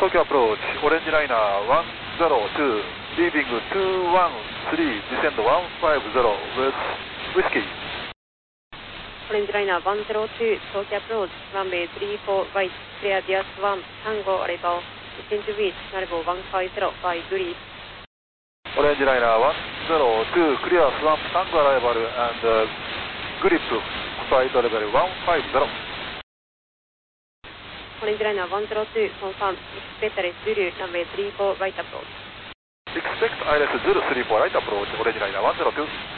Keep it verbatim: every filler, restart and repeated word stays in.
Tokyo approach, orange liner one zero two, leaving two one three, descend one five zero, West Whiskey. Orange liner one zero two, Tokyo approach, runway three four right, clear Diaz one, Tango arrival, descend to beach, arrival one five zero by grip. Orange liner one zero two, clear Swamp Tango arrival and uh, grip, flight level one five zero. Orange liner one zero two, confirm, expect I L S Zulu, runway three four right approach. Expect I L S Zulu three four right approach, Orange liner one zero two.